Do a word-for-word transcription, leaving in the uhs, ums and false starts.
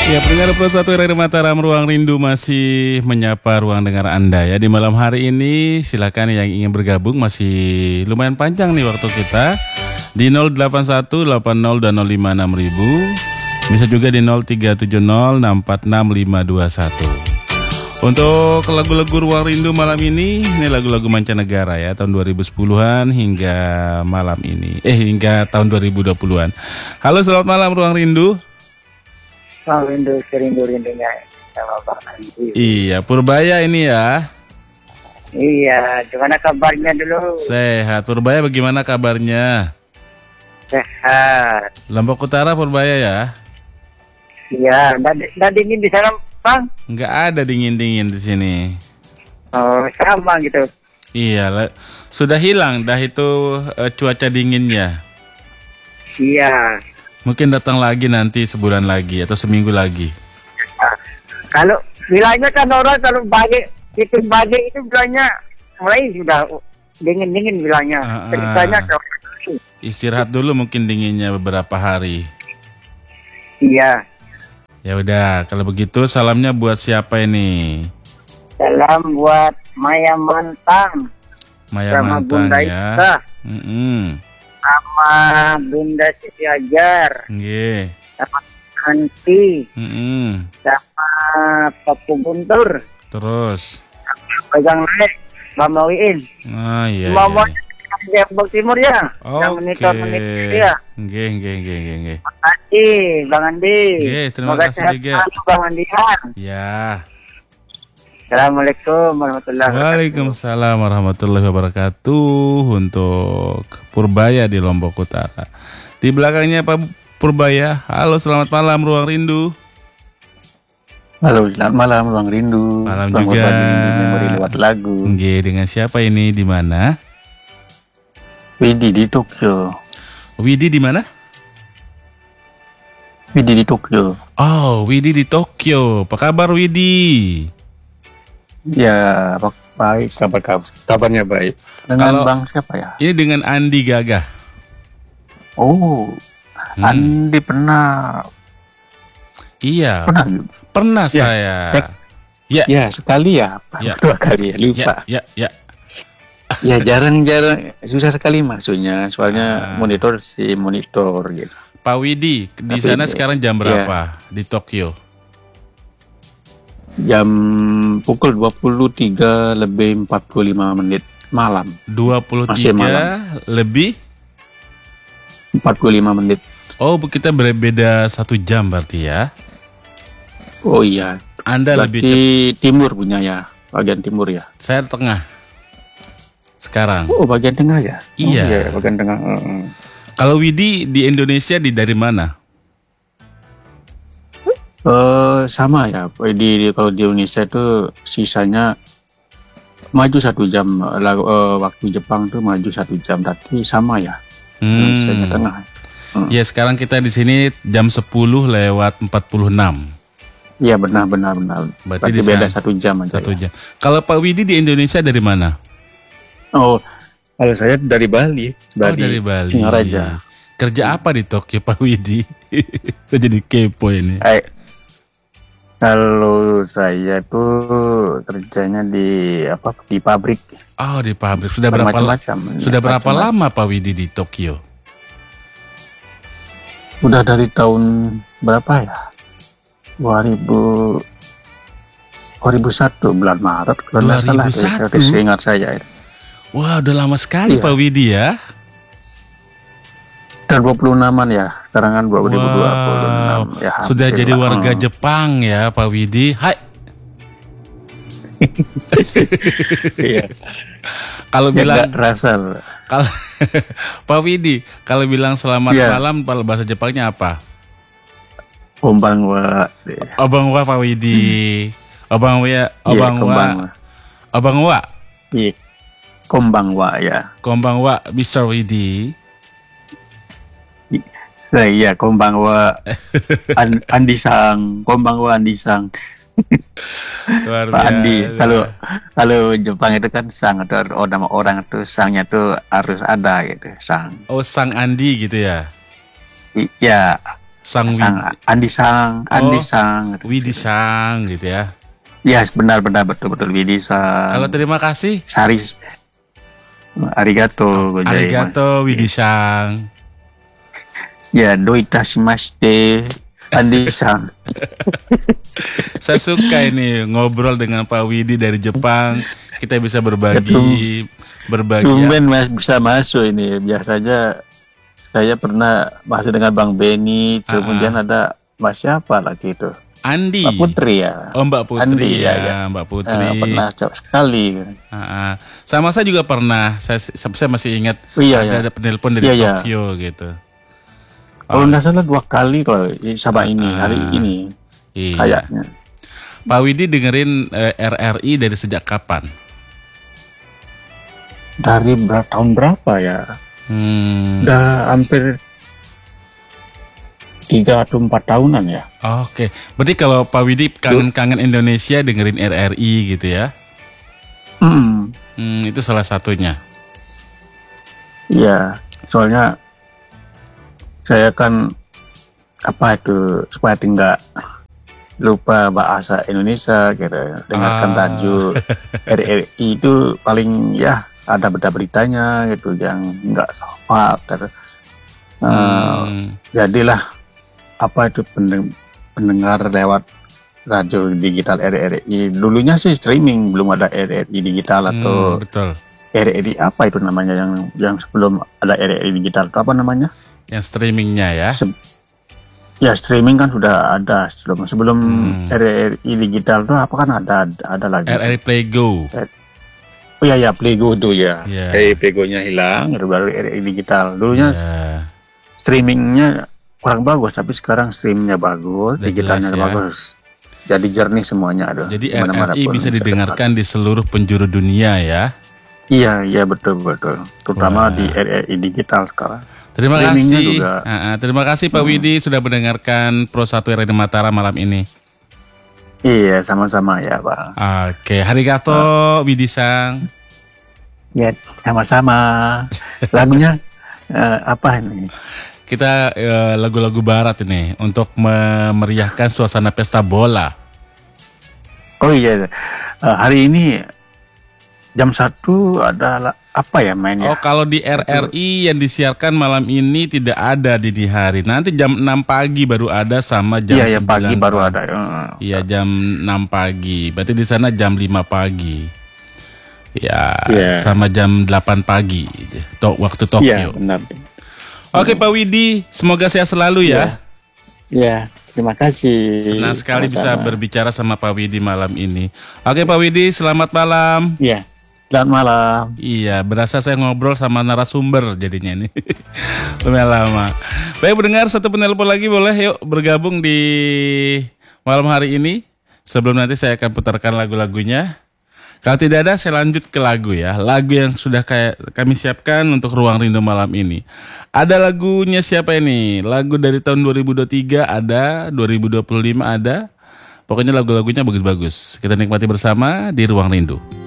Ya, pendengar Pro satu R R Mataram, Ruang Rindu masih menyapa ruang dengar Anda ya. Di malam hari ini silakan yang ingin bergabung, masih lumayan panjang nih waktu kita. Di nol delapan satu delapan nol dan nol lima enam ribu. Bisa juga di nol tiga tujuh nol enam empat enam lima dua satu. Untuk lagu-lagu Ruang Rindu malam ini, ini lagu-lagu mancanegara ya, tahun dua ribu sepuluhan hingga malam ini. Eh, hingga tahun dua ribu dua puluhan. Halo, selamat malam Ruang Rindu. Oh, rindu, serindu-rindunya sama Bang Andi. Iya, Purbaya ini ya. Iya, gimana kabarnya dulu? Sehat. Purbaya bagaimana kabarnya? Sehat. Lombok Utara Purbaya ya? Iya, udah dingin di sana, Bang? Nggak ada dingin-dingin di sini. Oh, sama gitu. Iya, le- sudah hilang dah itu eh, cuaca dinginnya. Iya. Mungkin datang lagi nanti sebulan lagi atau seminggu lagi. Nah, kalau bilangnya kan orang kalau badai, itu badai itu bilangnya mulai sudah dingin-dingin bilangnya. Ah, ah. Ceritanya kalau Istirahat dulu mungkin dinginnya beberapa hari. iya. Ya udah, kalau begitu salamnya buat siapa ini? Salam buat Maya Mantang Maya sama Mantan Bunda ya. Ika, Mm-mm. sama Bunda Siti Ajar, Nggih. sama Anti, Mm-mm. sama Papu Guntur, Terus. pegang naik, Mama Wiin, Ah iya. Mama iya. Depok Timur ya, yang Oke. monitor-monitor ya. Nggih, nggih, nggih, nggih, nggih. Terima kasih Bang Andi. Nggih, terima Semoga kasih sehat juga. selalu, Bang Andian. Ya. Assalamualaikum warahmatullahi wabarakatuh. Waalaikumsalam warahmatullahi wabarakatuh untuk Purbaya di Lombok Utara. Di belakangnya Pak Purbaya. Halo, selamat malam Ruang Rindu. Halo, selamat malam Ruang Rindu. Malam Ruang juga. berbagi mimpi memori lewat lagu. Nggih, dengan siapa ini, di mana? Widi di Tokyo. Widi di mana? Widi di Tokyo. Oh, Widi di Tokyo. Apa kabar Widi? Ya, ba- baik. Kabar kabar. Kabarnya baik. Dengan Kalau- Bang siapa ya? Ini dengan Andi Gagah. Oh, Hmm. Andi pernah Iya, pernah. pernah Ya, saya. cek. Ya, Ya, sekali ya. Apa Ya. dua kali ya, ya, lupa. ya, ya. Ya, jarang-jarang susah sekali masuknya. Soalnya Ah. monitor si monitor gitu. Pak Widi, di Tapi sana itu- sekarang jam ya. berapa di Tokyo? Jam pukul dua puluh tiga lebih empat puluh lima menit malam. dua puluh tiga Masih malam. lebih. empat puluh lima menit. Oh, kita berbeda satu jam berarti ya. Oh iya. Anda lebih Berarti cepat. timur punya ya, bagian timur ya. Saya tengah. Sekarang. Oh bagian tengah ya. Iya. Oh, iya bagian tengah. Heeh. Kalau Widi di Indonesia di dari mana? Eh, sama ya. Di, di- kalau di Indonesia itu sisanya maju satu jam. Lalu, eh, waktu Jepang tuh maju satu jam. Tapi sama ya. Indonesia Hmm. tengah. Ya, sekarang kita di sini jam sepuluh lewat empat puluh enam. Iya benar benar benar. Berarti Berarti di beda sana- satu jam aja. Satu ya. jam. Kalau Pak Widi di Indonesia dari mana? Oh, kalau saya dari Bali. Oh, dari Bali. Singaraja. Kerja apa di Tokyo Pak Widi? Saya jadi kepo ini. Eh, kalau saya tuh kerjanya di apa di pabrik. Oh, di pabrik. Sudah berapa la- Macam-macam. Sudah berapa Macam-macam. lama Pak Widi di Tokyo? Udah dari tahun berapa ya? dua ribu dua ribu satu bulan Maret kalau nggak salah. dua ribu satu? Saya- saya ingat saya. Wah, udah lama sekali Iya. Pak Widi ya. Dan dua puluh enaman ya. Sekarang kan dua ribu dua puluh enam Wow, ya. sudah hampir jadi lah. warga Hmm. Jepang ya Pak Widi. Hai. Iya. Kalau Ya, bilang nggak terasa. kalau Pak Widi, kalau bilang selamat Iya. malam kalau bahasa Jepangnya apa? Kombang wa. Obang wa Pak Widi. Obang wa, Iya, obang wa. kombang wa. Obang wa. Iya. Kombang wa ya. Kombang wa mister Widi. Saya iya, kombang wa. An- Andi Sang, kombang wa Andi Sang. Luar Pak Andi, biasa. kalau kalau Jepang itu kan sang atau orang orang itu sangnya tuh harus ada gitu sang. Oh, Sang Andi gitu ya. I- Ya Sang Widi. Sang Andi Sang, Andi Oh, Sang. Widi Sang gitu ya. Ya, benar-benar betul-betul Widi Sang. Kalau terima kasih, Sari, arigato, gozaimasu. arigato Widi Sang. Ya, doitashimashite, Andi Sang. Saya suka ini ngobrol dengan Pak Widi dari Jepang. Kita bisa berbagi, berbagi. Tumben mas bisa masuk ini. Biasanya saya pernah masuk dengan Bang Beni, Ah, kemudian ah. ada Mas siapa lagi itu? Andi. Mbak Putri ya. Oh, Mbak Putri Andi, ya, ya, ya. Mbak Putri. Eh, pernah jauh sekali. Ah, ah. Sama saya juga pernah. Saya, saya masih ingat Oh, iya, ada, iya. ada penelpon dari Iya, iya. Tokyo gitu. Kalau nggak salah dua kali kalau sama ini Ah, hari ini Iya. kayaknya. Pak Widi dengerin eh, R R I dari sejak kapan? Dari ber- tahun berapa ya? Hmm. Udah hampir tiga atau empat tahunan ya. Oke, berarti kalau Pak Widi kangen-kangen Indonesia dengerin R R I gitu ya? Hmm, Hmm, itu salah satunya. ya. Soalnya saya kan apa itu supaya tidak lupa bahasa Indonesia gitu. Dengarkan Ah. radio R R I itu paling ya ada berita-beritanya gitu yang nggak sopan. Gitu. Eh, Hmm. jadilah apa itu pendeng- pendengar lewat radio digital R R I. Dulunya sih streaming, belum ada R R I digital atau Hmm, betul. R R I apa itu namanya yang yang sebelum ada R R I digital itu apa namanya? Yang streamingnya ya. Se- ya streaming kan sudah ada sebelum sebelum Hmm. R R I digital itu apa kan ada ada lagi. R R I Play Go. Oh iya ya Playgo itu ya. Iya. Eh Playgo-nya hilang, baru R R I digital. Dulunya Ya. streamingnya kurang bagus, tapi sekarang streamingnya bagus, Udah digitalnya jelas ya. bagus. Jadi jernih semuanya ada. Jadi R R I bisa didengarkan di seluruh penjuru dunia ya. Iya, iya betul betul. Terutama Wah. di R R I digital sekarang. Terima Streamingnya kasih. juga. Ah, ah, terima kasih Pak Widi sudah mendengarkan Pro satu R R I Mataram malam ini. Iya, sama-sama ya, Bang. Oke, arigato Widi Sang. Ya, sama-sama. Lagunya eh, apa ini? Kita eh, lagu-lagu barat ini untuk memeriahkan suasana pesta bola. Oh iya, eh, hari ini jam satu ada la- apa ya mainnya? Oh, kalau di R R I yang disiarkan malam ini tidak ada di di hari. Nanti jam enam pagi baru ada sama jam Iya, ya pagi sembilan baru pagi. ada. Eh, Iya, jam enam pagi. Berarti di sana jam lima pagi. Ya, Iya. sama jam delapan pagi. To- waktu Iya, Tokyo. benar. Oke, Pak Widi, semoga sehat selalu ya. Iya, terima kasih. Senang sekali bisa Sama-sama. berbicara sama Pak Widi malam ini. Oke, Pak Widi, selamat malam. Iya, selamat malam. Iya, berasa saya ngobrol sama narasumber jadinya ini. Lumayan lama. Baik, mendengar satu penelpon lagi boleh yuk bergabung di malam hari ini. Sebelum nanti saya akan putarkan lagu-lagunya. Kalau tidak ada, saya lanjut ke lagu ya. Lagu yang sudah kayak kami siapkan untuk Ruang Rindu malam ini. Ada lagunya siapa ini? Lagu dari tahun dua ribu dua puluh tiga ada, dua ribu dua puluh lima ada. Pokoknya lagu-lagunya bagus-bagus. Kita nikmati bersama di Ruang Rindu.